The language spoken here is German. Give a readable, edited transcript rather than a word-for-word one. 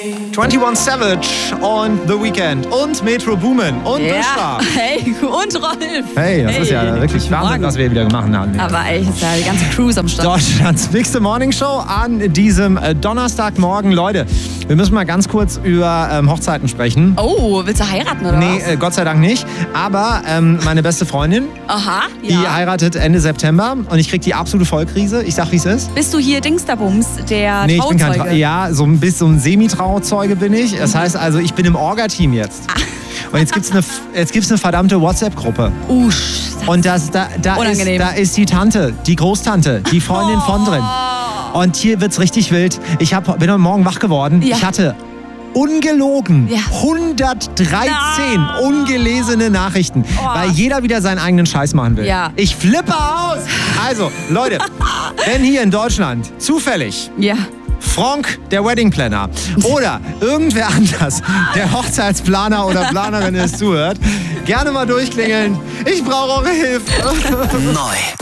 21 Savage und The Weeknd und Metro Boomin und Bushra. Hey, und Rolf. Hey, das ist ja wirklich Wahnsinn, was wir wieder gemacht haben. Aber ey, ist ja die ganze Cruise am Start. Deutschlands bigste Morningshow an diesem Donnerstagmorgen. Leute, wir müssen mal ganz kurz über Hochzeiten sprechen. Oh, willst du heiraten oder was? Nee, Gott sei Dank nicht. Aber meine beste Freundin, Aha, die heiratet Ende September und ich krieg die absolute Vollkrise. Ich sag, wie es ist. Bist du hier Dingsterbums, der Nee, ich bin Trauzeuge? kein so ein Semi-Trauzeuge bin ich. Das heißt also, ich bin im Orga-Team jetzt. Und jetzt gibt's eine verdammte WhatsApp-Gruppe. Und da ist die Tante, die Großtante, die Freundin von drin. Und hier wird's richtig wild. Ich bin heute Morgen wach geworden. Ja. Ich hatte ungelogen 113 ungelesene Nachrichten, weil jeder wieder seinen eigenen Scheiß machen will. Ja. Ich flippe aus. Also, Leute, wenn hier in Deutschland zufällig Frank, der Wedding Planner, oder irgendwer anders, der Hochzeitsplaner oder Planerin ist, zuhört, gerne mal durchklingeln. Ich brauche eure Hilfe. Neu.